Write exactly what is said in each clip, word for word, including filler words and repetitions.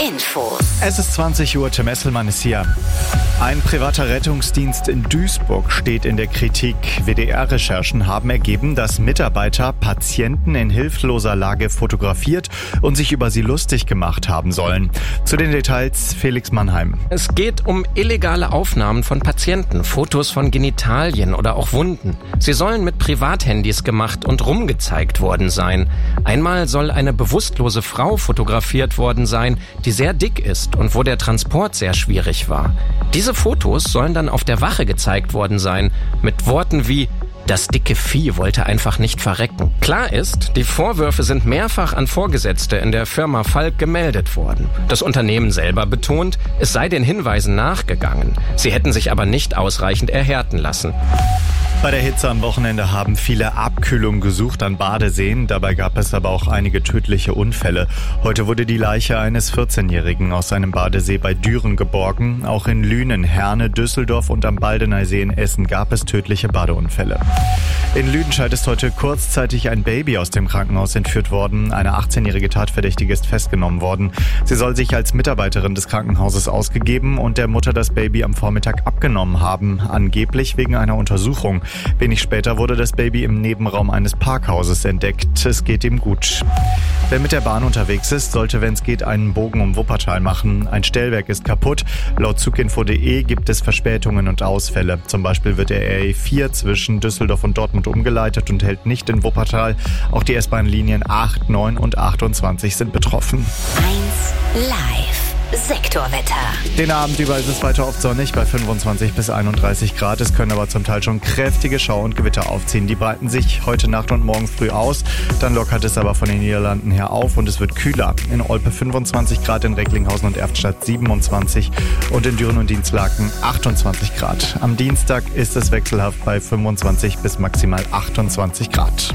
Infos. Es ist zwanzig Uhr, Tim Esselmann ist hier. Ein privater Rettungsdienst in Duisburg steht in der Kritik. W D R-Recherchen haben ergeben, dass Mitarbeiter Patienten in hilfloser Lage fotografiert und sich über sie lustig gemacht haben sollen. Zu den Details Felix Mannheim. Es geht um illegale Aufnahmen von Patienten, Fotos von Genitalien oder auch Wunden. Sie sollen mit Privathandys gemacht und rumgezeigt worden sein. Einmal soll eine bewusstlose Frau fotografiert worden sein, die sehr dick ist und wo der Transport sehr schwierig war. Diese Fotos sollen dann auf der Wache gezeigt worden sein, mit Worten wie „Das dicke Vieh wollte einfach nicht verrecken“. Klar ist, die Vorwürfe sind mehrfach an Vorgesetzte in der Firma Falk gemeldet worden. Das Unternehmen selber betont, es sei den Hinweisen nachgegangen. Sie hätten sich aber nicht ausreichend erhärten lassen. Bei der Hitze am Wochenende haben viele Abkühlung gesucht an Badeseen. Dabei gab es aber auch einige tödliche Unfälle. Heute wurde die Leiche eines vierzehnjährigen aus einem Badesee bei Düren geborgen. Auch in Lünen, Herne, Düsseldorf und am Baldeneysee in Essen gab es tödliche Badeunfälle. In Lüdenscheid ist heute kurzzeitig ein Baby aus dem Krankenhaus entführt worden. Eine achtzehnjährige Tatverdächtige ist festgenommen worden. Sie soll sich als Mitarbeiterin des Krankenhauses ausgegeben und der Mutter das Baby am Vormittag abgenommen haben. Angeblich wegen einer Untersuchung. Wenig später wurde das Baby im Nebenraum eines Parkhauses entdeckt. Es geht ihm gut. Wer mit der Bahn unterwegs ist, sollte, wenn es geht, einen Bogen um Wuppertal machen. Ein Stellwerk ist kaputt. Laut zuginfo punkt de gibt es Verspätungen und Ausfälle. Zum Beispiel wird der R E vier zwischen Düsseldorf und Dortmund umgeleitet und hält nicht in Wuppertal. Auch die S-Bahn-Linien acht, neun und achtundzwanzig sind betroffen. eins live. Sektorwetter. Den Abend über ist es weiter oft sonnig bei fünfundzwanzig bis einunddreißig Grad. Es können aber zum Teil schon kräftige Schau- und Gewitter aufziehen. Die breiten sich heute Nacht und morgen früh aus. Dann lockert es aber von den Niederlanden her auf und es wird kühler. In Olpe fünfundzwanzig Grad, in Recklinghausen und Erftstadt siebenundzwanzig und in Düren und Dinslaken achtundzwanzig Grad. Am Dienstag ist es wechselhaft bei fünfundzwanzig bis maximal achtundzwanzig Grad.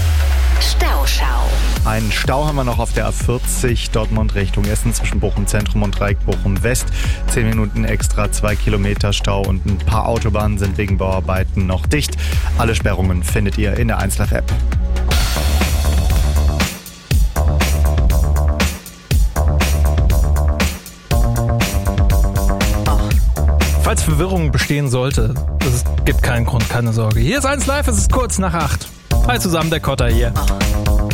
Stauschau. Einen Stau haben wir noch auf der A vierzig Dortmund Richtung Essen zwischen Bochum Zentrum und Dreieck Bochum West. Zehn Minuten extra, zwei Kilometer Stau und ein paar Autobahnen sind wegen Bauarbeiten noch dicht. Alle Sperrungen findet ihr in der eins live App. Falls Verwirrung bestehen sollte, es gibt keinen Grund, keine Sorge. Hier ist eins live, es ist kurz nach acht. Hi zusammen, der Kotter hier.